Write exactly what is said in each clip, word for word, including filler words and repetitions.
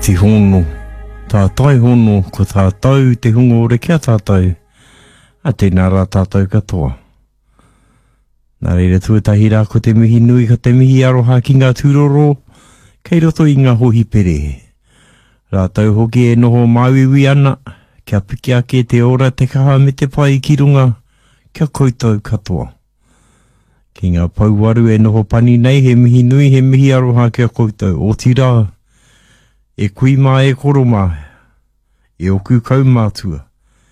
te hono, tā tai hono, ko tātou te hungo ore kia tātou, a tēnā rā tātou katoa. Nā reira tuatahi rā ko te mihi nui ka te mihi aroha ki ngā tūroro, kei roto i ngā hohi pere. Rātau hoki e noho mauiwi ana, kia piki ake te ora te kaha me te pai ki runga, kia koutou katoa. Ki ngā pauaru e noho pani nei, he mihi nui, he mihi aroha kia koutou. O tira, e kui mā e koroma, e oku kaumātua.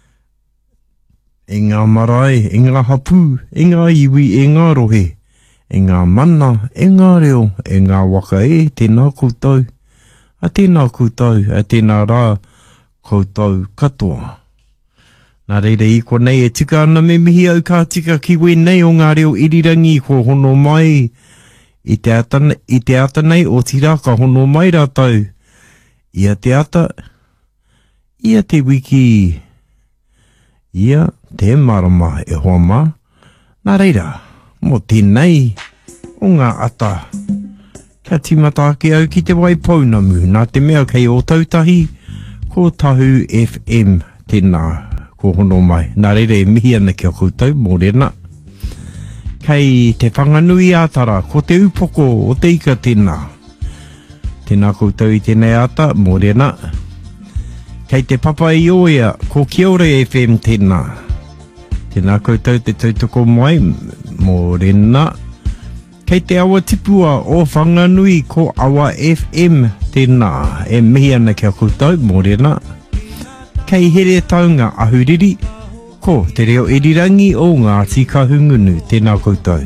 E ngā marae, e ngā hapu, e ngā iwi, e ngā rohe, e ngā mana, e ngā reo, e ngā waka e, tēnā koutou. A tēnā koutou, a tēnā rā koutou katoa. Nā reira i ko nei e tika ana me mihi au ka tika ki we nei o ngā reo irirangi ko hono mai. I te ata, i te ata nei o tira ka hono mai rātau. Ia te ata, ia te wiki, ia te marama e hoa mā. Nā reira, mō tēnei o ngā ata. Kia timata ake au ki te wai paunamu, nā te mea kei o tautahi, ko Tahu F M tēnā. Ko hono mai. Nā reira e mihi ana kia koutou, mō rena. Kei te whanganui ātara, ko te upoko o te ika tēnā. Tēnā koutou i tēnei ata, mō rena. Kei te papa i oia, ko Kiore F M tēnā. Tēnā koutou te tautoko mai, mō rena. Kei te awa tipua o whanganui, ko Awa F M tēnā. E mihi ana kia koutou, mō rena. Kei here taunga ahuriri, ko te reo irirangi o ngā tika hungunu, tēnā koutou.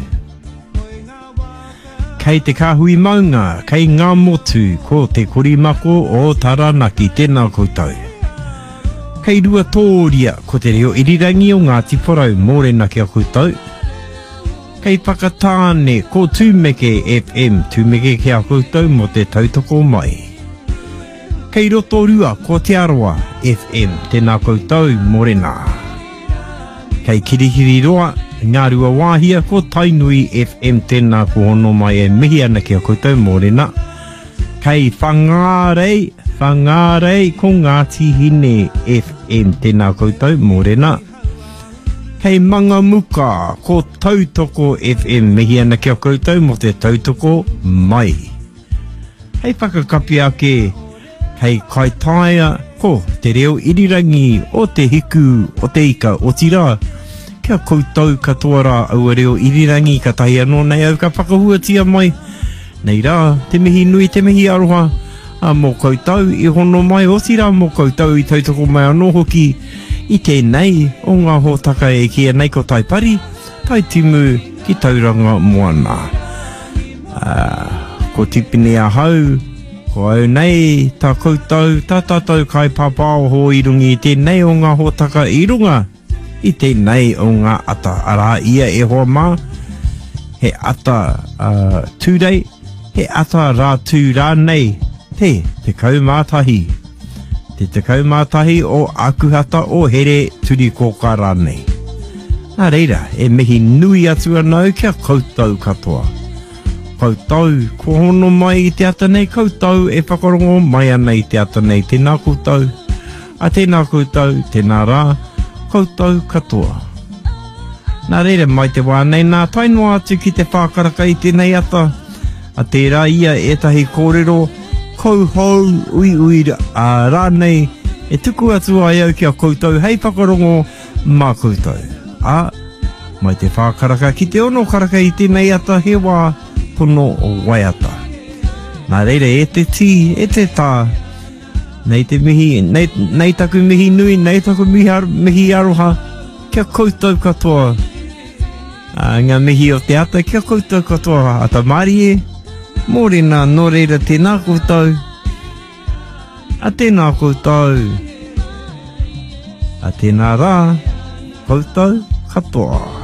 Kei te kahui maunga, kei ngā motu, ko te korimako o Taranaki, tēnā koutou. Kei rua tōria, ko te reo irirangi o ngā tiporau, mōrena kia koutou. Kei Pakatāne, ko Tūmeke F M, Tūmeke kia koutou mo te tautoko mai. Kei Rotorua, ko Te Aroa F M, tēnā koutou, mōrena. Kei Kirihiri Roa, ngā rua wāhia, ko Tainui F M, tēnā ko hono mai e mihi ana kia koutou, mōrena. Kei Whangārei, Whangārei, ko Ngāti Hine F M, tēnā koutou, mōrena. Kei Mangamuka, ko Tautoko F M, mihi ana kia koutou mo te tautoko mai. Hei whakakapi ake, hei Kaitaia, ko te reo irirangi o te hiku o te ika o tira. Kia koutou katoa rā au reo irirangi ka tahi anō nei au ka whakahuatia mai. Nei rā, te mihi nui, te mihi aroha. A mō koutou i hono mai o tira, mō koutou i tautoko mai anō hoki. I tēnei o ngā hōtaka e kia nei ko taipari, taitimu ki tauranga moana. Uh, ko tipini a hau, ko au nei, tā koutou, tā tātou kai pāpāo ho i rungi i tēnei o ngā hōtaka i runga. I tēnei o ngā ata ara ia e hoa mā. He ata uh, tūrei, he ata rā tū rā nei, te te kaumātahi. Te te kaumātahi o akuhata o here turi kōka rānei. Nā reira, e mihi nui atu anau kia koutou katoa. Koutou, ko hono mai i te ata nei koutou, e whakarongo mai ana i te ata nei tēnā koutou. A tēnā koutou, tēnā rā, koutou katoa. Nā reira, mai te wānei nā tainoa atu ki te whākaraka i tēnei ata. A tērā ia e tahi kōrero, kou hou ui ui a rānei, e tuku atu ai au kia koutou, hei whakarongo mā koutou. A, mai te whākaraka ki te ono karaka i tēnei ata he wā pono o waiata. Nā reira, e te tī, e te tā, nei te mihi, nei, nei taku mihi nui, nei taku mihi, ar, mihi aroha, kia koutou katoa. A, ngā mihi o te ata, kia koutou katoa, ata mari e, mōrena, nō reira, tēnā koutou. A tēnā koutou. A tēnā rā, koutou katoa.